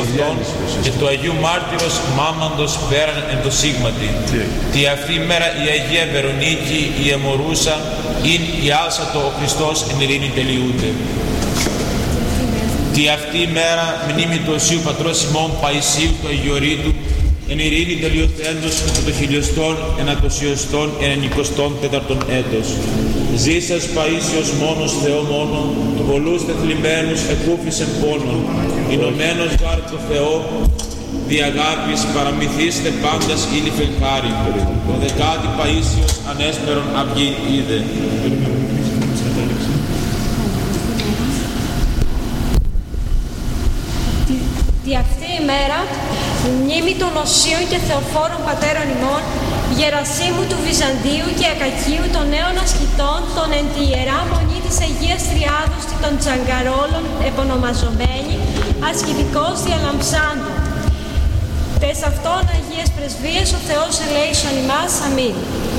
αυτόν και του Αγίου Μάρτυρος μάμαντος πέραν εν το σίγματι. Τη αυτή ημέρα η Αγία Βερονίκη, η αιμορούσα, ειν η άλσατο ο Χριστός εν ειρήνη τελειούται. Τη αυτή ημέρα μνήμη του Οσίου Πατρός ημών Παϊσίου του Αγιορείτου, εν ειρήνη τελειωθέντος κατά το 1094 έτος. Ζήσας Παΐσιος μόνος Θεό μόνο, του πολλούς τεθλιμμένους εκούφισεν πόνον, ενωμένος γάρ το Θεό, δι' αγάπης παραμυθίστε πάντας ήλιφεν χάρη. Το δεκάτη Παΐσιος ανέσπερον αυγή είδε. Τη αυτή ημέρα, η μνήμη των Οσίων και Θεοφόρων Πατέρων ημών, Γερασίμου του Βυζαντίου και Ακακίου των νέων ασκητών, των εν τη Ιερά Μονή της Αγίας Τριάδος των Τσαγκαρόλων, επωνομαζομένη, ασκητικός διαλαμψάντων. Τες αυτών Αγίες Πρεσβείες ο Θεός ελέησον ημάς. Αμήν.